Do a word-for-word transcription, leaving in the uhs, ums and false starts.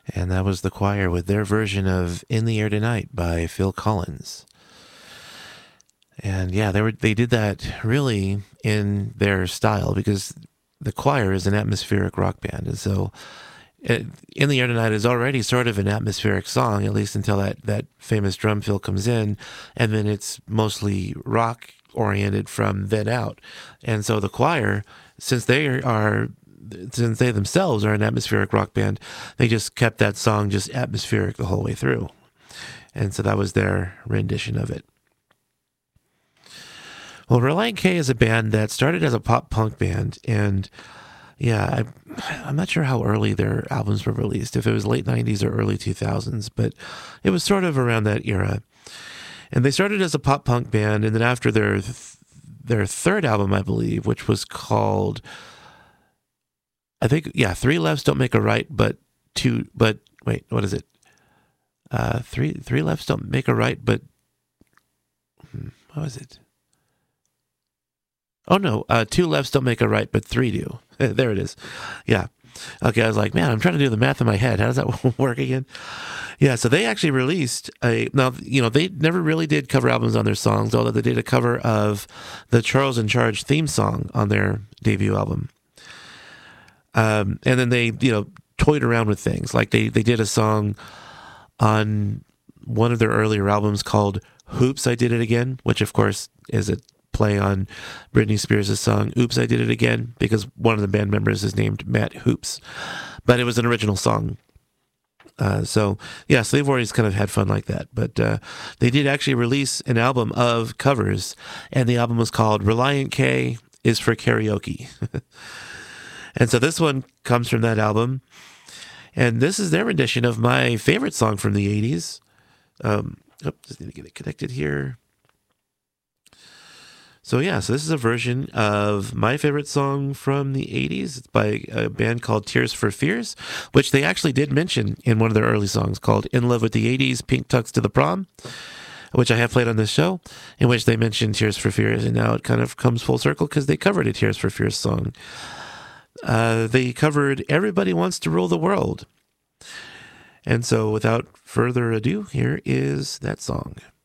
And that was the choir with their version of In the Air Tonight by Phil Collins. And yeah, they were they did that really in their style because the choir is an atmospheric rock band. And so it, In the Air Tonight is already sort of an atmospheric song, at least until that, that famous drum fill comes in. And then it's mostly rock oriented from then out. And so the choir, since they are, since they themselves are an atmospheric rock band, they just kept that song just atmospheric the whole way through. And so that was their rendition of it. Well, Relient K is a band that started as a pop punk band, and yeah, I, I'm not sure how early their albums were released, if it was late nineties or early two thousands, but it was sort of around that era. And they started as a pop punk band, and then after their their third album, I believe, which was called, I think, yeah, Three Lefts Don't Make a Right, but two, but wait, what is it? Uh, three three lefts don't make a right, but hmm, what was it? Oh, no, uh, two lefts don't make a right, but three do. There it is. Yeah. Okay, I was like, man, I'm trying to do the math in my head. How does that work again? Yeah, so they actually released a, now, you know, they never really did cover albums on their songs, although they did a cover of the Charles in Charge theme song on their debut album. Um, and then they, you know, toyed around with things. Like they, they did a song on one of their earlier albums called Hoops, I Did It Again, which, of course, is a play on Britney Spears' song Oops, I Did It Again, because one of the band members is named Matt Hoops. But it was an original song. Uh, so, yeah, so they've always kind of had fun like that. But uh, they did actually release an album of covers, and the album was called Relient K is for Karaoke. And so this one comes from that album. And this is their rendition of my favorite song from the eighties. Um, oh, just need to get it connected here. So yeah, so this is a version of my favorite song from the eighties. It's by a band called Tears for Fears, which they actually did mention in one of their early songs called In Love with the eighties, Pink Tux to the Prom, which I have played on this show, in which they mentioned Tears for Fears, and now it kind of comes full circle because they covered a Tears for Fears song. Uh, they covered Everybody Wants to Rule the World. And so without further ado, here is that song.